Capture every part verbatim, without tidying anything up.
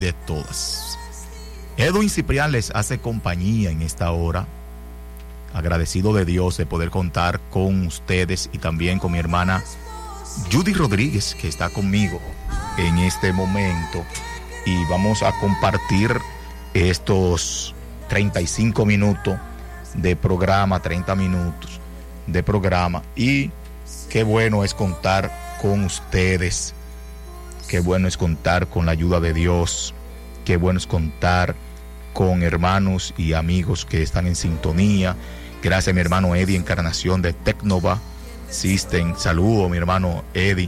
de todas. Edwin Ciprián les hace compañía en esta hora, agradecido de Dios de poder contar con ustedes y también con mi hermana Judy Rodríguez, que está conmigo en este momento, y vamos a compartir estos treinta y cinco minutos de programa, treinta minutos de programa, y qué bueno es contar con ustedes. Qué bueno es contar con la ayuda de Dios. Qué bueno es contar con hermanos y amigos que están en sintonía. Gracias a mi hermano Eddie Encarnación de Tecnova System. Saludo a mi hermano Eddie.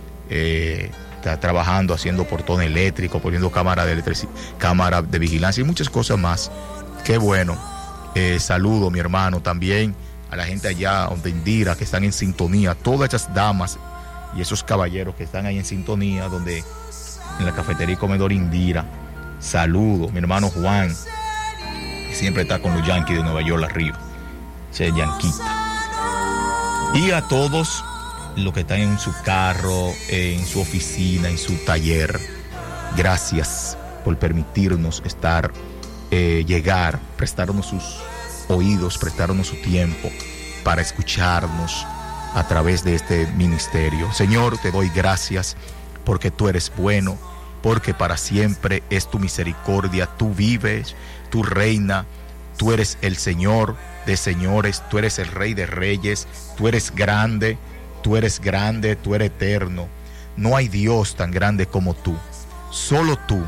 Eh, está trabajando, haciendo portón eléctrico, poniendo cámara de electricidad, cámara de vigilancia y muchas cosas más. Qué bueno. Eh, saludo a mi hermano también, a la gente allá donde Indira, que están en sintonía, todas esas damas y esos caballeros que están ahí en sintonía, donde en la cafetería y comedor Indira. Saludo, mi hermano Juan, que siempre está con los Yankees de Nueva York arriba, ese yanquita. Y a todos los que están en su carro, en su oficina, en su taller, gracias por permitirnos estar, eh, llegar, prestarnos sus oídos, prestarnos su tiempo para escucharnos a través de este ministerio. Señor, te doy gracias porque tú eres bueno, porque para siempre es tu misericordia. Tú vives, tú reinas, tú eres el Señor de señores, tú eres el Rey de reyes, tú eres grande, tú eres grande, tú eres eterno. No hay Dios tan grande como tú. Solo tú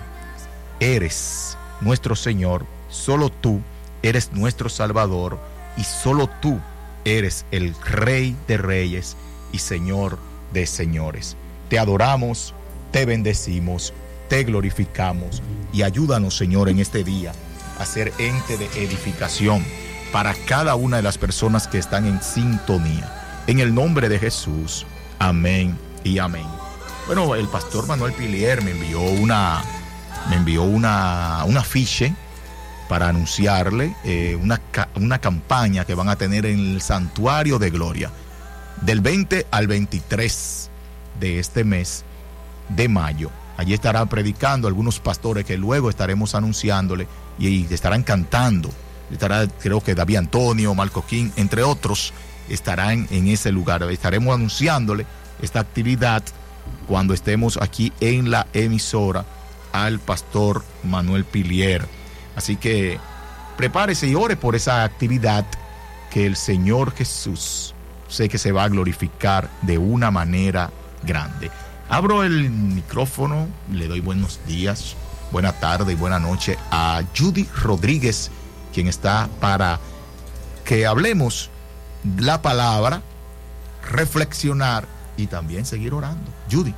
eres nuestro Señor, solo tú eres nuestro Salvador y solo tú eres el Rey de reyes y Señor de señores. Te adoramos, te bendecimos, te glorificamos y ayúdanos, Señor, en este día a ser ente de edificación para cada una de las personas que están en sintonía. En el nombre de Jesús, amén y amén. Bueno, el pastor Manuel Pilier me envió una, me envió una, un afiche para anunciarle eh, una, una campaña que van a tener en el Santuario de Gloria del veinte al veintitrés de este mes de mayo. Allí estarán predicando algunos pastores que luego estaremos anunciándole y, y estarán cantando. Estará, creo que David Antonio, Marco King, entre otros, estarán en ese lugar. Estaremos anunciándole esta actividad cuando estemos aquí en la emisora al pastor Manuel Pilier. Así que prepárese y ore por esa actividad, que el Señor Jesús sé que se va a glorificar de una manera grande. Abro el micrófono, le doy buenos días, buena tarde y buena noche a Judy Rodríguez, quien está para que hablemos la palabra, reflexionar y también seguir orando. Judy.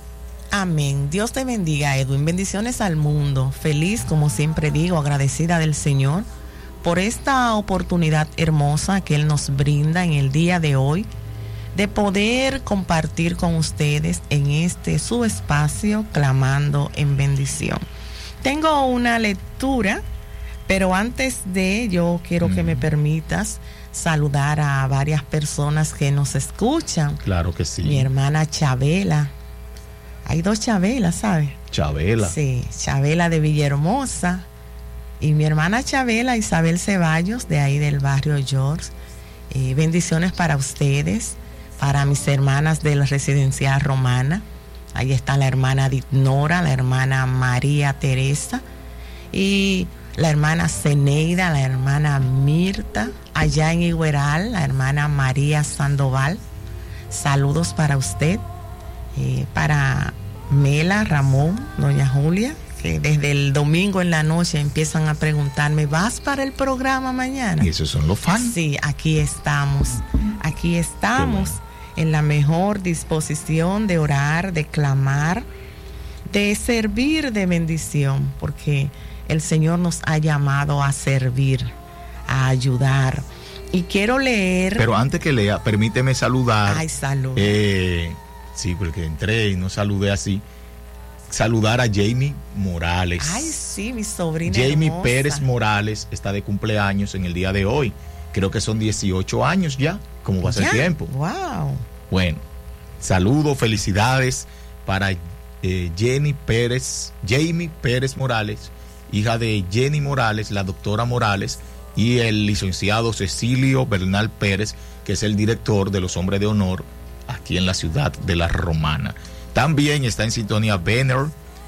Amén. Dios te bendiga, Edwin. Bendiciones al mundo. Feliz, como siempre digo, agradecida del Señor por esta oportunidad hermosa que Él nos brinda en el día de hoy, de poder compartir con ustedes en este su espacio, Clamando en Bendición. Tengo una lectura, pero antes de ello quiero mm. que me permitas saludar a varias personas que nos escuchan. Claro que sí. Mi hermana Chabela. Hay dos Chabelas, ¿sabes? Chabela. Sí, Chabela de Villahermosa y mi hermana Chabela Isabel Ceballos, de ahí del barrio George. Eh, bendiciones para ustedes, para mis hermanas de la residencial romana. Ahí está la hermana Dignora, la hermana María Teresa y la hermana Zeneida, la hermana Mirta, allá en Igueral, la hermana María Sandoval. Saludos para usted. Eh, para Mela, Ramón, doña Julia, que desde el domingo en la noche empiezan a preguntarme, ¿vas para el programa mañana? Y esos son los fans. Sí, aquí estamos, aquí estamos bueno. En la mejor disposición de orar, de clamar, de servir de bendición, porque el Señor nos ha llamado a servir, a ayudar. Y quiero leer... Pero antes que lea, permíteme saludar. Ay, salud. Eh... Sí, porque entré y no saludé así. Saludar a Jamie Morales. Ay, sí, mi sobrina Jamie hermosa. Pérez Morales está de cumpleaños en el día de hoy. Creo que son dieciocho años ya. ¿Cómo va a ser el tiempo? Wow. Bueno, saludos, felicidades para eh, Jenny Pérez, Jamie Pérez Morales, hija de Jenny Morales, la doctora Morales, y el licenciado Cecilio Bernal Pérez, que es el director de los Hombres de Honor aquí en la ciudad de La Romana. También está en sintonía Benner,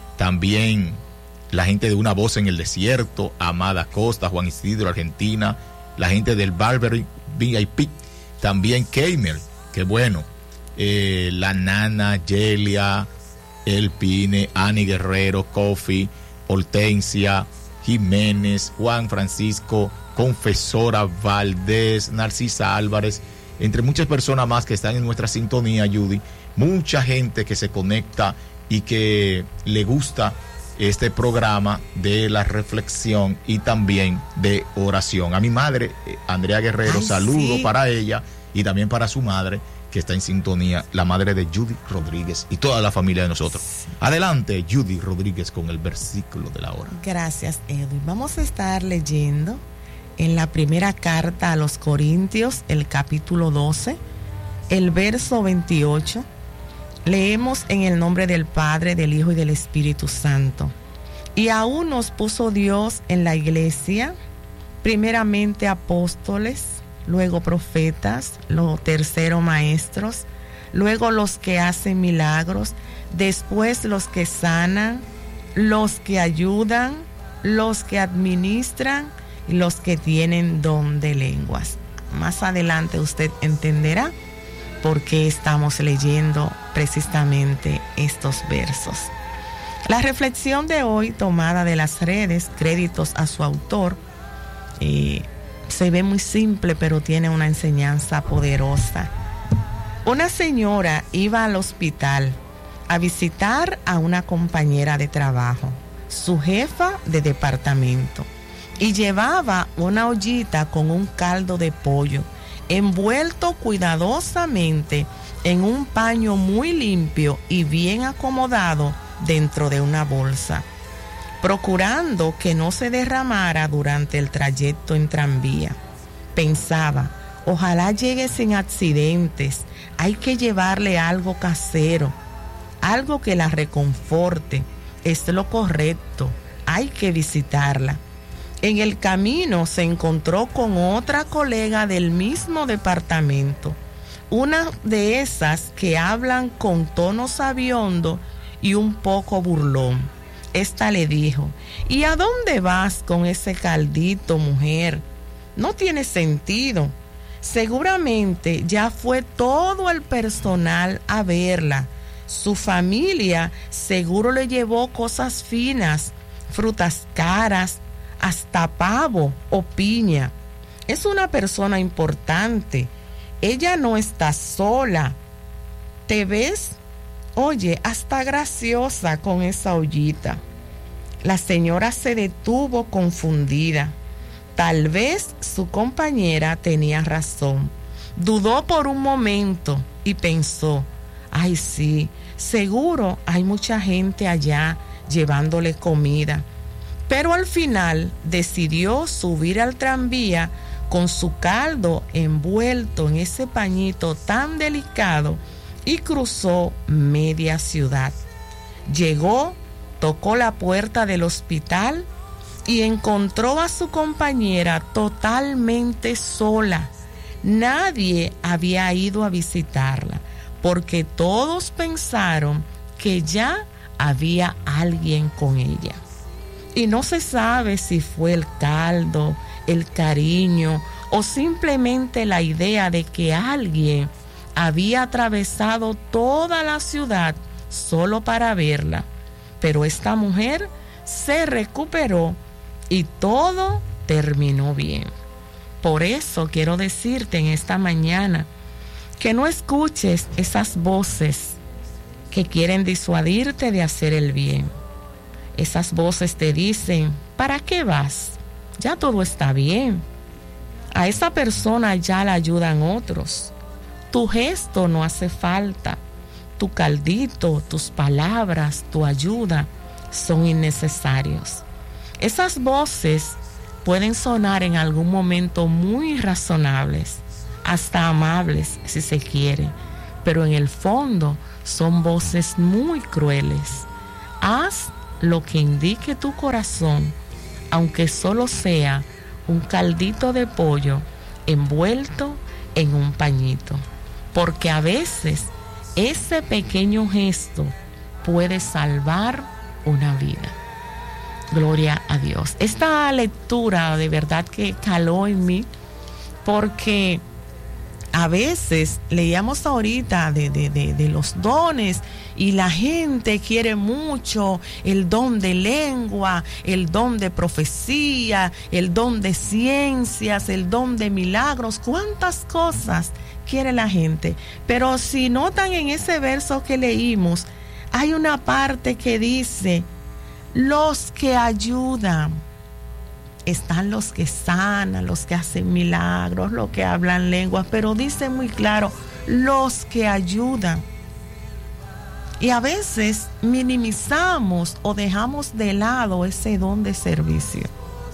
también la gente de Una Voz en el Desierto, Amada Costa, Juan Isidro, Argentina, la gente del Barberry V I P, también Keimer, que bueno, eh, la Nana, Yelia, El Pine, Ani Guerrero, Kofi, Hortensia, Jiménez, Juan Francisco, Confesora Valdés, Narcisa Álvarez, entre muchas personas más que están en nuestra sintonía, Judy. Mucha gente que se conecta y que le gusta este programa de la reflexión y también de oración. A mi madre, Andrea Guerrero, Ay, saludo sí. para ella y también para su madre, que está en sintonía, la madre de Judy Rodríguez y toda la familia de nosotros. Adelante, Judy Rodríguez, con el versículo de la hora. Gracias, Edwin. Vamos a estar leyendo en la primera carta a los Corintios, el capítulo doce, el verso veintiocho. Leemos en el nombre del Padre, del Hijo y del Espíritu Santo. Y aún nos puso Dios en la iglesia, primeramente apóstoles, luego profetas, lo tercero maestros, luego los que hacen milagros, después los que sanan, los que ayudan, los que administran y los que tienen don de lenguas. Más adelante usted entenderá por qué estamos leyendo precisamente estos versos. La reflexión de hoy, tomada de las redes, créditos a su autor, eh, se ve muy simple, pero tiene una enseñanza poderosa. Una señora iba al hospital a visitar a una compañera de trabajo, su jefa de departamento, y llevaba una ollita con un caldo de pollo, envuelto cuidadosamente en un paño muy limpio y bien acomodado dentro de una bolsa, procurando que no se derramara durante el trayecto en tranvía. Pensaba, ojalá llegue sin accidentes, hay que llevarle algo casero, algo que la reconforte, es lo correcto, hay que visitarla. En el camino se encontró con otra colega del mismo departamento, una de esas que hablan con tono sabiondo y un poco burlón. Esta le dijo, ¿y a dónde vas con ese caldito, mujer? No tiene sentido. Seguramente ya fue todo el personal a verla. Su familia seguro le llevó cosas finas, frutas caras, hasta pavo o piña. Es una persona importante. Ella no está sola. ¿Te ves? Oye, hasta graciosa con esa ollita. La señora se detuvo confundida. Tal vez su compañera tenía razón. Dudó por un momento y pensó, ay sí, seguro hay mucha gente allá llevándole comida. Pero al final decidió subir al tranvía con su caldo envuelto en ese pañito tan delicado y cruzó media ciudad. Llegó, tocó la puerta del hospital y encontró a su compañera totalmente sola. Nadie había ido a visitarla porque todos pensaron que ya había alguien con ella. Y no se sabe si fue el caldo, el cariño o simplemente la idea de que alguien había atravesado toda la ciudad solo para verla. Pero esta mujer se recuperó y todo terminó bien. Por eso quiero decirte en esta mañana que no escuches esas voces que quieren disuadirte de hacer el bien. Esas voces te dicen, ¿para qué vas? Ya todo está bien. A esa persona ya la ayudan otros. Tu gesto no hace falta. Tu caldito, tus palabras, tu ayuda son innecesarios. Esas voces pueden sonar en algún momento muy razonables, hasta amables si se quiere, pero en el fondo son voces muy crueles. Haz lo que indique tu corazón, aunque solo sea un caldito de pollo envuelto en un pañito, porque a veces ese pequeño gesto puede salvar una vida. Gloria a Dios. Esta lectura de verdad que caló en mí, porque a veces leíamos ahorita de, de, de, de los dones y la gente quiere mucho el don de lengua, el don de profecía, el don de ciencias, el don de milagros. ¿Cuántas cosas quiere la gente? Pero si notan en ese verso que leímos, hay una parte que dice: los que ayudan. Están los que sanan, los que hacen milagros, los que hablan lenguas, pero dice muy claro, los que ayudan. Y a veces minimizamos o dejamos de lado ese don de servicio.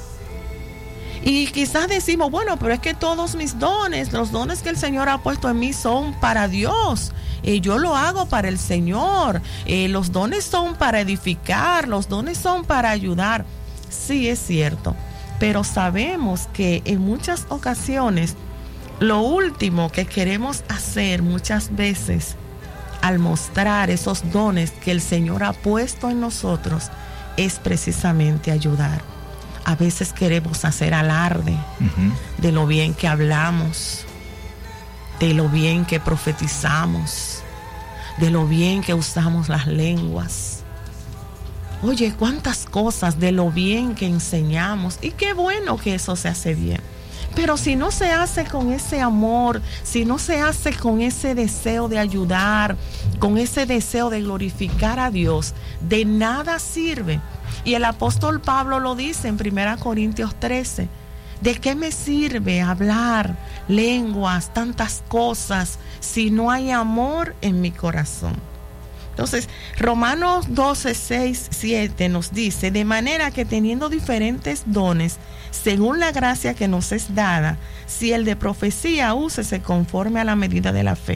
Y quizás decimos, bueno, pero es que todos mis dones, los dones que el Señor ha puesto en mí son para Dios. Eh, yo lo hago para el Señor. Eh, los dones son para edificar, los dones son para ayudar. Sí, es cierto. Pero sabemos que en muchas ocasiones lo último que queremos hacer muchas veces al mostrar esos dones que el Señor ha puesto en nosotros es precisamente ayudar. A veces queremos hacer alarde uh-huh. de lo bien que hablamos, de lo bien que profetizamos, de lo bien que usamos las lenguas. Oye, cuántas cosas, de lo bien que enseñamos, y qué bueno que eso se hace bien. Pero si no se hace con ese amor, si no se hace con ese deseo de ayudar, con ese deseo de glorificar a Dios, de nada sirve. Y el apóstol Pablo lo dice en primera Corintios trece. ¿De qué me sirve hablar lenguas, tantas cosas, si no hay amor en mi corazón? Entonces, Romanos doce, seis, siete nos dice: de manera que teniendo diferentes dones, según la gracia que nos es dada, si el de profecía, úsese conforme a la medida de la fe.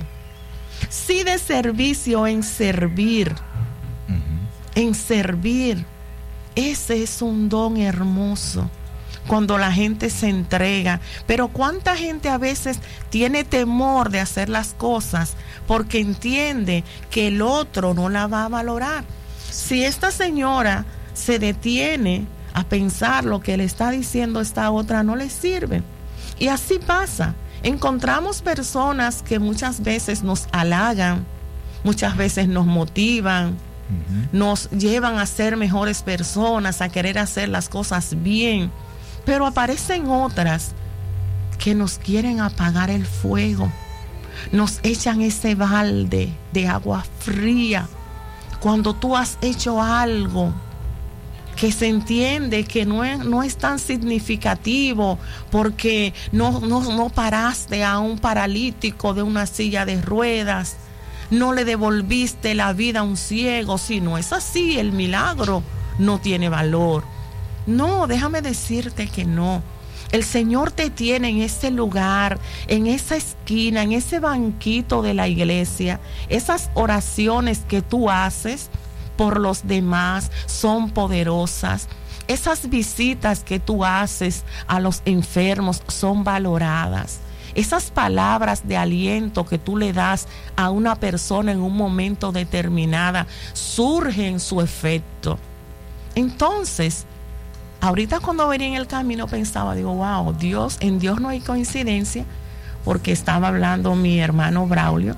Si de servicio, en servir, uh-huh. en servir. Ese es un don hermoso, cuando la gente se entrega. Pero cuánta gente a veces tiene temor de hacer las cosas porque entiende que el otro no la va a valorar. Si esta señora se detiene a pensar lo que le está diciendo esta otra, no le sirve. Y así pasa. Encontramos personas que muchas veces nos halagan, muchas veces nos motivan, uh-huh. nos llevan a ser mejores personas, a querer hacer las cosas bien. Pero aparecen otras que nos quieren apagar el fuego, nos echan ese balde de agua fría cuando tú has hecho algo que se entiende que no es, no es tan significativo, porque no, no, no paraste a un paralítico de una silla de ruedas, no le devolviste la vida a un ciego. Si no es así, el milagro no tiene valor. No, déjame decirte que no. El Señor te tiene en ese lugar, en esa esquina, en ese banquito de la iglesia. Esas oraciones que tú haces por los demás son poderosas. Esas visitas que tú haces a los enfermos son valoradas. Esas palabras de aliento que tú le das a una persona en un momento determinado surgen su efecto. Entonces, ahorita cuando venía en el camino pensaba, digo, wow, Dios, en Dios no hay coincidencia, porque estaba hablando mi hermano Braulio,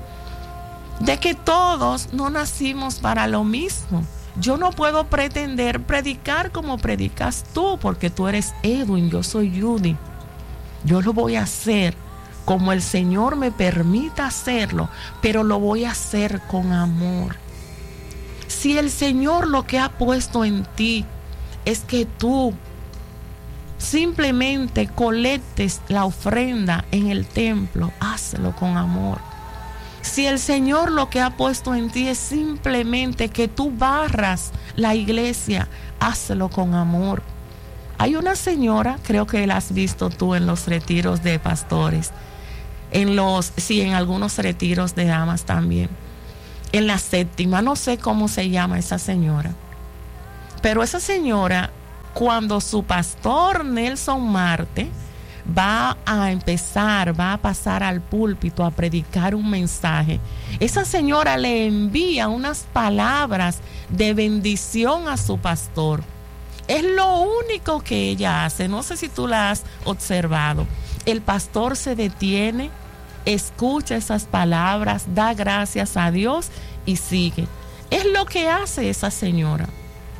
de que todos no nacimos para lo mismo. Yo no puedo pretender predicar como predicas tú, porque tú eres Edwin, yo soy Judy. Yo lo voy a hacer como el Señor me permita hacerlo, pero lo voy a hacer con amor. Si el Señor lo que ha puesto en ti es que tú simplemente colectes la ofrenda en el templo, hazlo con amor. Si el Señor lo que ha puesto en ti es simplemente que tú barras la iglesia, hazlo con amor. Hay una señora, creo que la has visto tú en los retiros de pastores, en los, sí, en algunos retiros de damas también. En la séptima, no sé cómo se llama esa señora, pero esa señora, cuando su pastor Nelson Marte va a empezar, va a pasar al púlpito a predicar un mensaje, esa señora le envía unas palabras de bendición a su pastor. Es lo único que ella hace. No sé si tú la has observado. El pastor se detiene, escucha esas palabras, da gracias a Dios y sigue. Es lo que hace esa señora.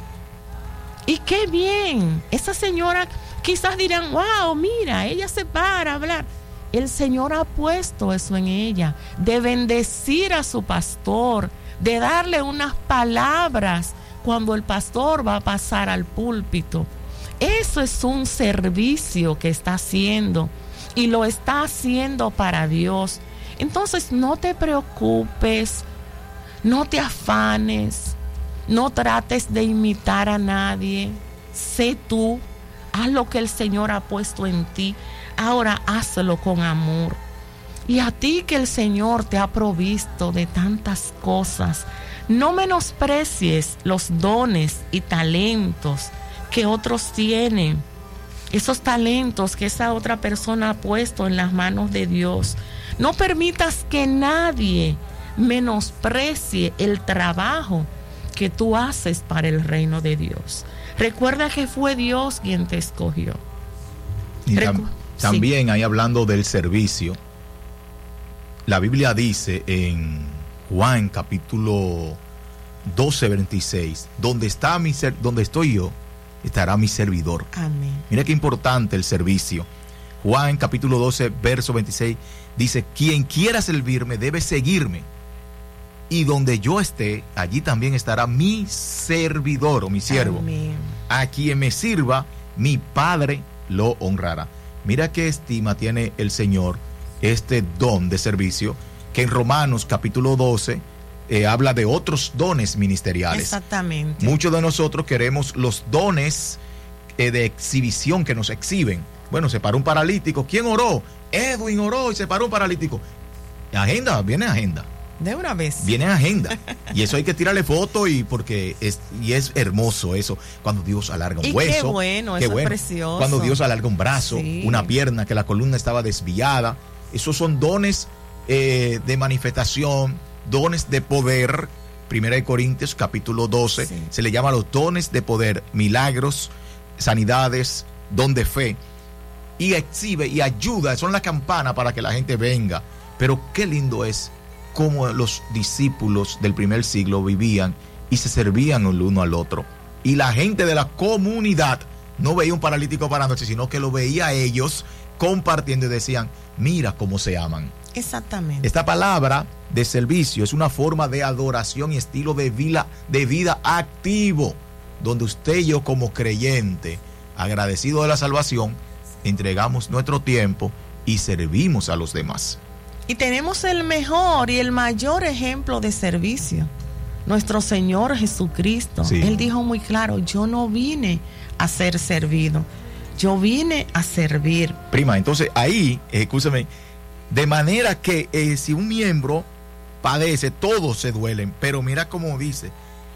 Y qué bien. Esa señora, quizás dirán, wow, mira, ella se para a hablar. El Señor ha puesto eso en ella, de bendecir a su pastor, de darle unas palabras cuando el pastor va a pasar al púlpito. Eso es un servicio que está haciendo y lo está haciendo para Dios. Entonces no te preocupes, no te afanes, no trates de imitar a nadie. Sé tú, haz lo que el Señor ha puesto en ti. Ahora hazlo con amor. Y a ti que el Señor te ha provisto de tantas cosas, no menosprecies los dones y talentos que otros tienen. Esos talentos que esa otra persona ha puesto en las manos de Dios. No permitas que nadie menosprecie el trabajo que tú haces para el reino de Dios. Recuerda que fue Dios quien te escogió. Y tam- Recu- también sí. Ahí hablando del servicio, la Biblia dice en Juan capítulo doce, veintiséis, donde está mi ser, donde estoy yo, estará mi servidor. Amén. Mira qué importante el servicio. Juan capítulo doce, verso veintiséis, dice, quien quiera servirme debe seguirme, y donde yo esté, allí también estará mi servidor o mi siervo. Amén. A quien me sirva, mi Padre lo honrará. Mira qué estima tiene el Señor este don de servicio, que en Romanos capítulo doce eh, habla de otros dones ministeriales. Exactamente. Muchos de nosotros queremos los dones eh, de exhibición que nos exhiben. Bueno, se paró un paralítico. ¿Quién oró? Edwin oró y se paró un paralítico. Agenda, viene agenda. De una vez. Viene agenda. Y eso hay que tirarle foto y porque es, y es hermoso eso. Cuando Dios alarga un y hueso. Qué bueno, qué eso bueno. Es precioso. Cuando Dios alarga un brazo, sí. Una pierna, que la columna estaba desviada. Esos son dones eh, de manifestación, dones de poder. Primera de Corintios capítulo doce, sí. Se le llama los dones de poder, milagros, sanidades, don de fe. Y exhibe y ayuda, son la campana para que la gente venga. Pero qué lindo es cómo los discípulos del primer siglo vivían y se servían el uno al otro. Y la gente de la comunidad no veía un paralítico parándose, sino que lo veía a ellos compartiendo y decían, mira cómo se aman. Exactamente. Esta palabra de servicio es una forma de adoración y estilo de vida, de vida activo, donde usted y yo como creyente, agradecido de la salvación, entregamos nuestro tiempo y servimos a los demás. Y tenemos el mejor y el mayor ejemplo de servicio, nuestro Señor Jesucristo. Sí. Él dijo muy claro, yo no vine a ser servido, yo vine a servir. Prima, entonces ahí, escúchame, de manera que eh, si un miembro padece, todos se duelen, pero mira cómo dice,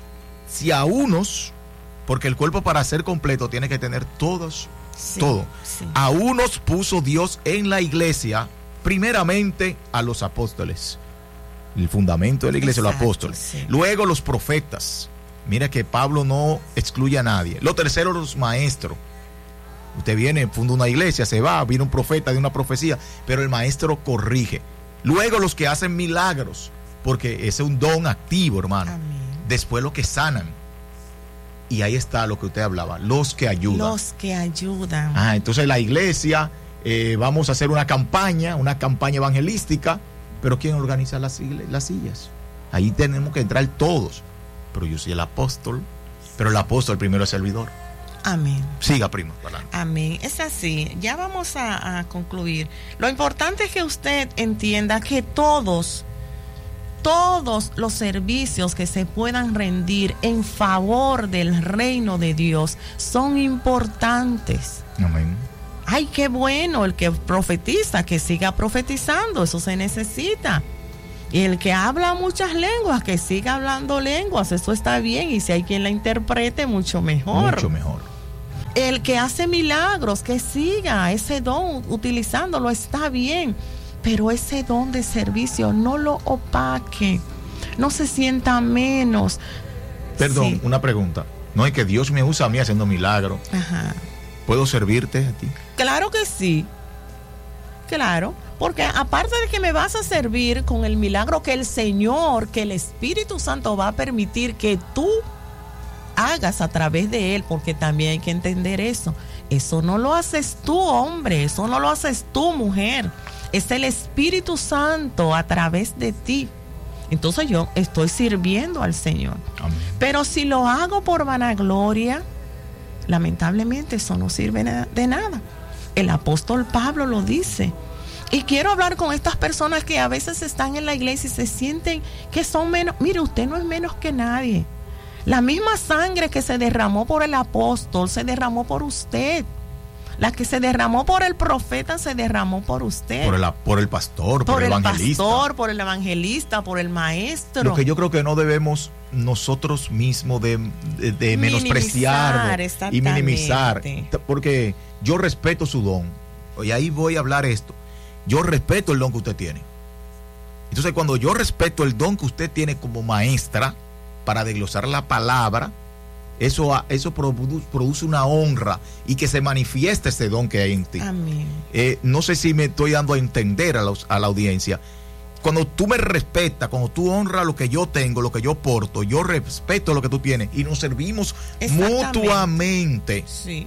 si a unos, porque el cuerpo para ser completo tiene que tener todos, sí, todo, sí. A unos puso Dios en la iglesia, primeramente a los apóstoles, el fundamento de la iglesia. Exacto, los apóstoles, sí. Luego los profetas. Mira que Pablo no excluye a nadie. Lo tercero, los maestros. Usted viene, funda una iglesia, se va, viene un profeta de una profecía, pero el maestro corrige. Luego los que hacen milagros, porque ese es un don activo, hermano. Amén. Después los que sanan. Y ahí está lo que usted hablaba, los que ayudan. Los que ayudan. Ah, entonces la iglesia, eh, vamos a hacer una campaña, una campaña evangelística, pero ¿quién organiza las, las sillas? Ahí tenemos que entrar todos. Pero yo soy el apóstol, pero el apóstol primero es servidor. Amén. Siga, primo. Amén. Es así. Ya vamos a, a concluir. Lo importante es que usted entienda que todos, todos los servicios que se puedan rendir en favor del reino de Dios son importantes. Amén. Ay, qué bueno, el que profetiza, que siga profetizando, eso se necesita. Y el que habla muchas lenguas, que siga hablando lenguas, eso está bien. Y si hay quien la interprete, mucho mejor. Mucho mejor. El que hace milagros, que siga ese don utilizándolo, está bien. Pero ese don de servicio no lo opaque, no se sienta menos. Perdón, sí. Una pregunta. No es que Dios me usa a mí haciendo milagros. Ajá. ¿Puedo servirte a ti? Claro que sí. Claro. Porque aparte de que me vas a servir con el milagro que el Señor, que el Espíritu Santo va a permitir que tú hagas a través de Él, porque también hay que entender eso. Eso no lo haces tú, hombre, eso no lo haces tú, mujer. Es el Espíritu Santo a través de ti. Entonces yo estoy sirviendo al Señor. Amén. Pero si lo hago por vanagloria, lamentablemente eso no sirve de nada. El apóstol Pablo lo dice. Y quiero hablar con estas personas que a veces están en la iglesia y se sienten que son menos. Mire, usted no es menos que nadie. La misma sangre que se derramó por el apóstol se derramó por usted. La que se derramó por el profeta se derramó por usted. Por el, por el pastor, por, por el el evangelista. pastor, por el evangelista, por el maestro. Lo que yo creo que no debemos nosotros mismos de, de, de menospreciar y minimizar. Porque yo respeto su don. Y ahí voy a hablar esto. Yo respeto el don que usted tiene. Entonces, cuando yo respeto el don que usted tiene como maestra para desglosar la palabra, eso, eso produ- produce una honra y que se manifieste ese don que hay en ti. Amén. Eh, no sé si me estoy dando a entender a, los, a la audiencia. Cuando tú me respetas, cuando tú honras lo que yo tengo, lo que yo porto, yo respeto lo que tú tienes y nos servimos mutuamente, sí,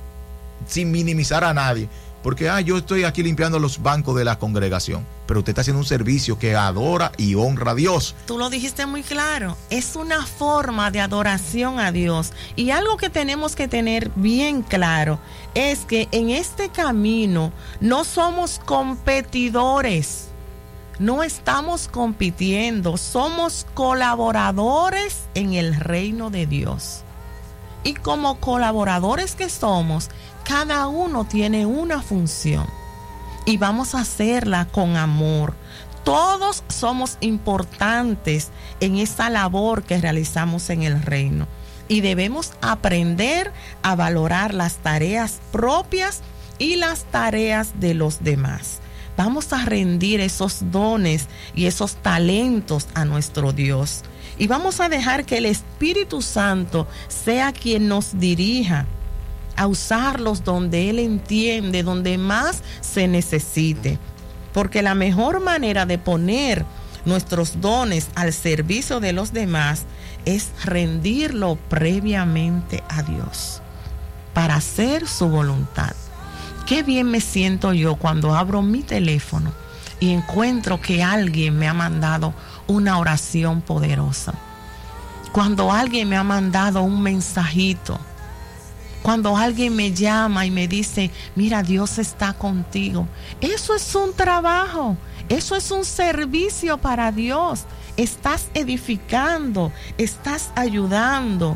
sin minimizar a nadie. Porque ah, yo estoy aquí limpiando los bancos de la congregación, pero usted está haciendo un servicio que adora y honra a Dios. Tú lo dijiste muy claro, es una forma de adoración a Dios. Y algo que tenemos que tener bien claro es que en este camino no somos competidores, no estamos compitiendo, somos colaboradores en el reino de Dios. Y como colaboradores que somos, cada uno tiene una función y vamos a hacerla con amor. Todos somos importantes en esta labor que realizamos en el reino y debemos aprender a valorar las tareas propias y las tareas de los demás. Vamos a rendir esos dones y esos talentos a nuestro Dios y vamos a dejar que el Espíritu Santo sea quien nos dirija a usarlos donde Él entiende, donde más se necesite. Porque la mejor manera de poner nuestros dones al servicio de los demás es rendirlo previamente a Dios para hacer su voluntad. Qué bien me siento yo cuando abro mi teléfono y encuentro que alguien me ha mandado una oración poderosa. Cuando alguien me ha mandado un mensajito. Cuando alguien me llama y me dice, mira, Dios está contigo. Eso es un trabajo, eso es un servicio para Dios. Estás edificando, estás ayudando.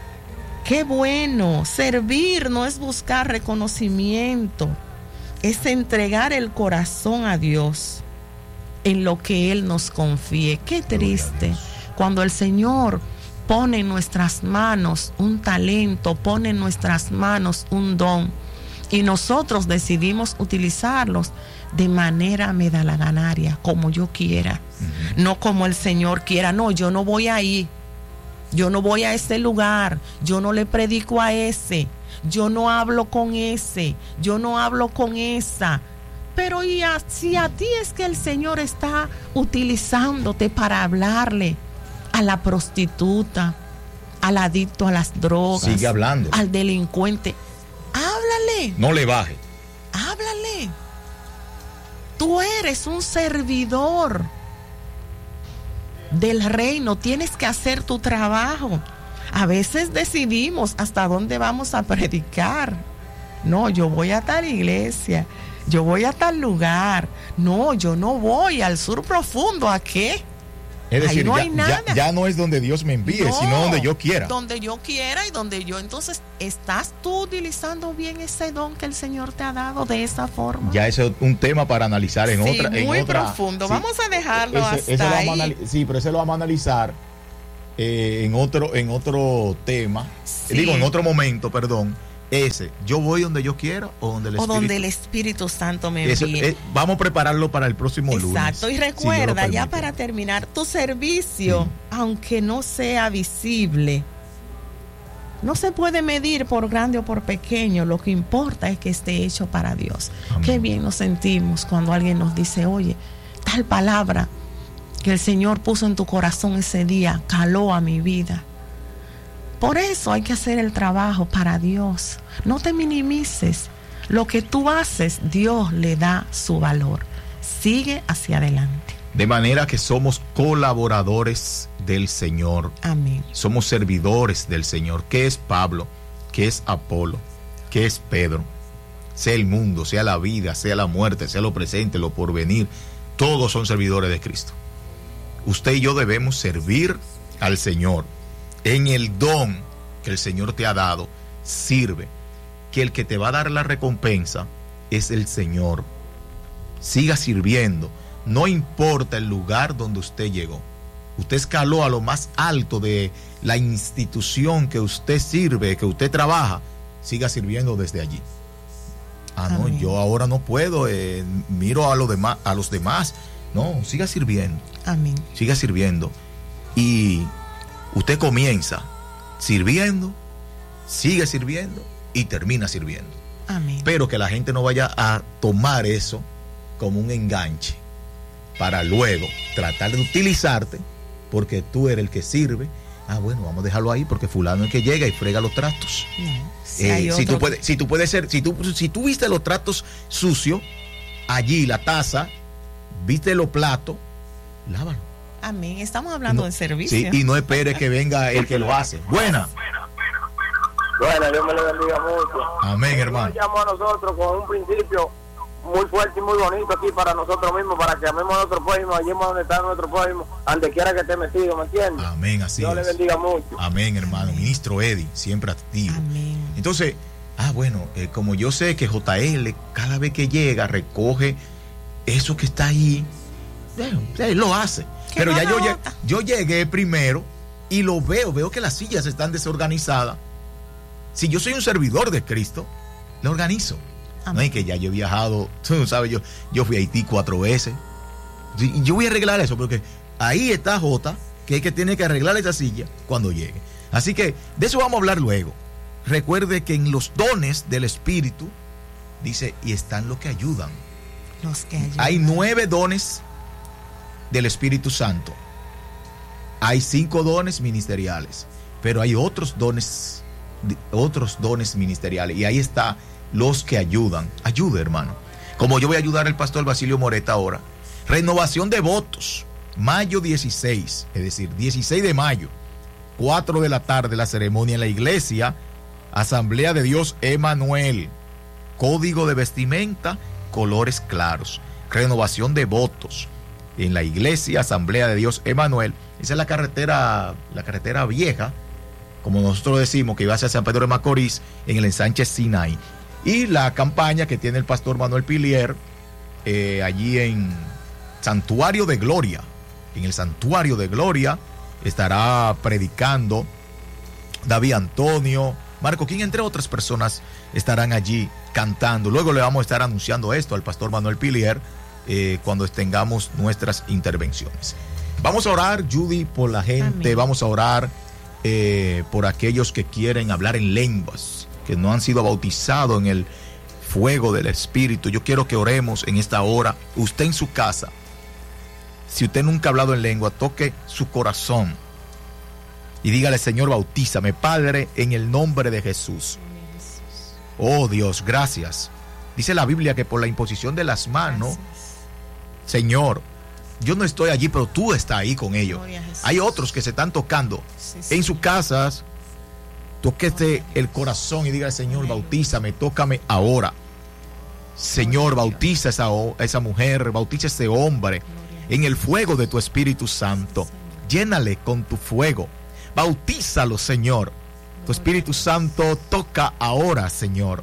Qué bueno, servir no es buscar reconocimiento, es entregar el corazón a Dios en lo que Él nos confíe. Qué triste cuando el Señor pone en nuestras manos un talento, pone en nuestras manos un don y nosotros decidimos utilizarlos de manera medalaganaria, como yo quiera, uh-huh. no como el Señor quiera. No, yo no voy ahí, yo no voy a ese lugar, yo no le predico a ese, yo no hablo con ese, yo no hablo con esa. Pero y a, si a ti es que el Señor está utilizándote para hablarle a la prostituta, al adicto a las drogas, sigue hablando, al delincuente, háblale, no le baje, háblale. Tú eres un servidor del reino, tienes que hacer tu trabajo. A veces decidimos hasta dónde vamos a predicar. No, yo voy a tal iglesia, yo voy a tal lugar. No, yo no voy al sur profundo. ¿A qué? Es decir, ahí no ya, hay nada. Ya, ya no es donde Dios me envíe, no, sino donde yo quiera. Donde yo quiera y donde yo. Entonces, ¿estás tú utilizando bien ese don que el Señor te ha dado de esa forma? Ya eso es un tema para analizar en sí, otra. Muy en otra, profundo. Sí, Vamos a dejarlo ese, hasta ese ahí. lo vamos a sí, pero ese lo vamos a analizar eh, en otro en otro tema. Sí. Digo, en otro momento, perdón. Ese, yo voy donde yo quiera o donde el o Espíritu, donde el Espíritu Santo me envíe. Eh, vamos a prepararlo para el próximo Exacto. lunes. Exacto, y recuerda, si ya para terminar, tu servicio, sí. aunque no sea visible, no se puede medir por grande o por pequeño. Lo que importa es que esté hecho para Dios. Amén. Qué bien nos sentimos cuando alguien nos dice, oye, tal palabra que el Señor puso en tu corazón ese día caló a mi vida. Por eso hay que hacer el trabajo para Dios. No te minimices. Lo que tú haces, Dios le da su valor. Sigue hacia adelante. De manera que somos colaboradores del Señor. Amén. Somos servidores del Señor. ¿Qué es Pablo? ¿Qué es Apolo? ¿Qué es Pedro? Sea el mundo, sea la vida, sea la muerte, sea lo presente, lo porvenir. Todos son servidores de Cristo. Usted y yo debemos servir al Señor. En el don que el Señor te ha dado, sirve. Que el que te va a dar la recompensa es el Señor. Siga sirviendo. No importa el lugar donde usted llegó. Usted escaló a lo más alto de la institución que usted sirve, que usted trabaja. Siga sirviendo desde allí. Ah, no, Amén. Yo ahora no puedo. Eh, miro a, lo demás, a los demás. No, siga sirviendo. Amén. Siga sirviendo. Y usted comienza sirviendo, sigue sirviendo y termina sirviendo. Amén. Pero que la gente no vaya a tomar eso como un enganche para luego tratar de utilizarte porque tú eres el que sirve. Ah, bueno, vamos a dejarlo ahí porque fulano es el que llega y frega los trastos. No, si, eh, si, tú puedes, si tú puedes ser, si tú, si tú viste los trastos sucios, allí la taza, viste los platos, lávalo. Amén. Estamos hablando no, de servicio. Sí, y no espere que venga el que lo hace. Buena. Buena, Dios me lo bendiga mucho. Amén, hermano. Dios llamó a nosotros con un principio muy fuerte y muy bonito aquí para nosotros mismos, para que amemos a nuestro prójimo, allí donde está nuestro prójimo, donde quiera que esté metido, ¿me entiendes? Amén, así Dios es. le bendiga mucho. Amén, hermano. Amén. Ministro Eddie, siempre activo. Amén. Entonces, ah, bueno, eh, como yo sé que J L cada vez que llega recoge eso que está ahí, bueno, él lo hace. Pero ya yo, yo llegué primero y lo veo, veo que las sillas están desorganizadas. Si yo soy un servidor de Cristo, lo organizo. Amén. No es que ya yo he viajado, tú sabes, yo, yo fui a Haití cuatro veces. Y yo voy a arreglar eso, porque ahí está J, que es que tiene que arreglar esa silla cuando llegue. Así que de eso vamos a hablar luego. Recuerde que en los dones del Espíritu, dice, y están los que ayudan. Los que ayudan. Hay nueve dones del Espíritu Santo. Hay cinco dones ministeriales, pero hay otros dones, otros dones ministeriales, y ahí está los que ayudan. Ayude, hermano. Como yo voy a ayudar al pastor Basilio Moreta ahora. Renovación de votos, mayo dieciséis, es decir, dieciséis de mayo, cuatro de la tarde, la ceremonia en la iglesia, Asamblea de Dios Emanuel, código de vestimenta, colores claros, renovación de votos en la iglesia Asamblea de Dios Emanuel. Esa es la carretera, la carretera vieja, como nosotros decimos, que iba hacia San Pedro de Macorís, en el ensanche Sinai. Y la campaña que tiene el pastor Manuel Pilier, eh, allí en Santuario de Gloria. En el Santuario de Gloria estará predicando David Antonio, Marco King, entre otras personas estarán allí cantando. Luego le vamos a estar anunciando esto al pastor Manuel Pilier eh, cuando tengamos nuestras intervenciones. Vamos a orar, Judy, por la gente. Amén. Vamos a orar eh, por aquellos que quieren hablar en lenguas, que no han sido bautizados en el fuego del Espíritu. Yo quiero que oremos en esta hora. Usted en su casa, si usted nunca ha hablado en lengua, toque su corazón y dígale: Señor, bautízame, Padre, en el nombre de Jesús. Oh Dios, gracias. Dice la Biblia que por la imposición de las manos, Señor, yo no estoy allí, pero tú estás ahí con ellos. Hay otros que se están tocando sí, sí. en sus casas. Tóquete el corazón y diga: Señor, bautízame, tócame ahora. Señor, bautiza a esa, esa mujer, bautiza a ese hombre en el fuego de tu Espíritu Santo. llénale con tu fuego, bautízalo, Señor. Tu Espíritu Santo toca ahora, Señor.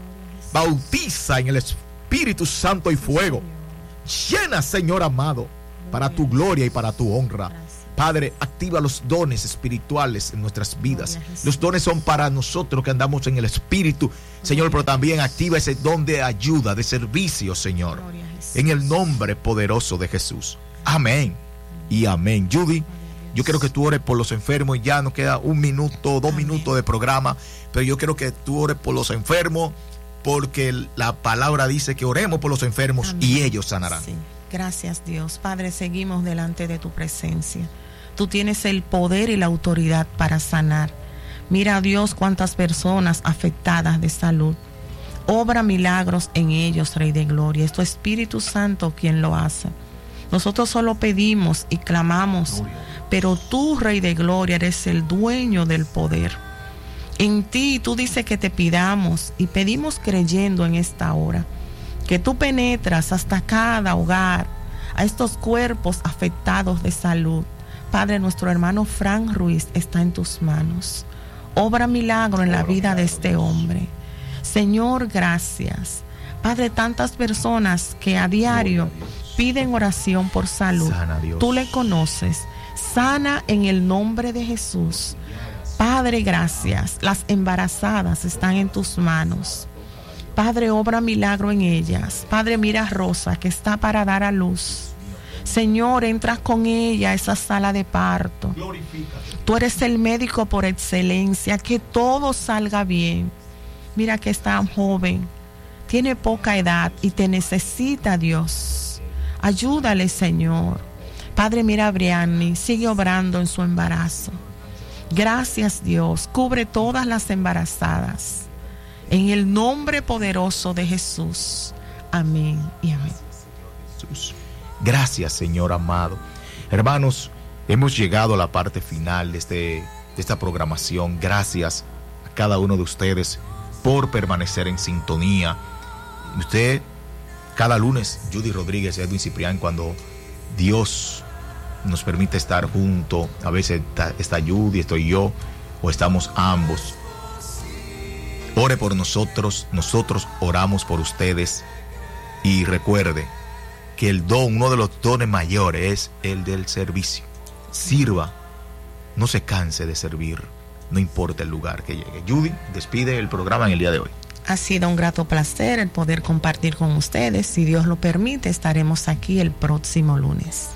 Bautiza en el Espíritu Santo y fuego. Llena, Señor amado, para tu gloria y para tu honra. Padre, activa los dones espirituales en nuestras vidas. Los dones son para nosotros que andamos en el Espíritu, Señor, pero también activa ese don de ayuda, de servicio, Señor, en el nombre poderoso de Jesús. Amén y amén. Judy, yo quiero que tú ores por los enfermos. Ya nos queda un minuto, dos amén. minutos de programa, pero yo quiero que tú ores por los enfermos, porque la palabra dice que oremos por los enfermos amén. Y ellos sanarán. Sí. Gracias, Dios. Padre, seguimos delante de tu presencia. Tú tienes el poder y la autoridad para sanar. Mira, Dios, cuántas personas afectadas de salud. Obra milagros en ellos, Rey de Gloria. Es tu Espíritu Santo quien lo hace. Nosotros solo pedimos y clamamos, pero tú, Rey de Gloria, eres el dueño del poder. En ti tú dices que te pidamos y pedimos creyendo en esta hora, que tú penetras hasta cada hogar, a estos cuerpos afectados de salud. Padre, nuestro hermano Frank Ruiz está en tus manos. Obra milagro en la vida de este hombre. Señor, gracias. Padre, tantas personas que a diario piden oración por salud. Tú le conoces. Sana en el nombre de Jesús. Padre, gracias. Las embarazadas están en tus manos. Padre, obra milagro en ellas. Padre, mira a Rosa que está para dar a luz. Señor, entras con ella a esa sala de parto. Tú eres el médico por excelencia, que todo salga bien. Mira que está joven, tiene poca edad y te necesita, Dios. Ayúdale, Señor. Padre, mira a Brianni, sigue obrando en su embarazo. Gracias, Dios. Cubre todas las embarazadas. En el nombre poderoso de Jesús. Amén y amén. Jesús. Gracias, Señor amado. Hermanos, hemos llegado a la parte final de, este, de esta programación. Gracias a cada uno de ustedes por permanecer en sintonía. Usted, cada lunes, Judy Rodríguez, Edwin Ciprián, cuando Dios nos permite estar juntos, a veces está, está Judy, estoy yo, o estamos ambos. Ore por nosotros, nosotros oramos por ustedes. Y recuerde que el don, uno de los dones mayores, es el del servicio. Sirva, no se canse de servir, no importa el lugar que llegue. Judy, despide el programa en el día de hoy. Ha sido un grato placer el poder compartir con ustedes. Si Dios lo permite, estaremos aquí el próximo lunes.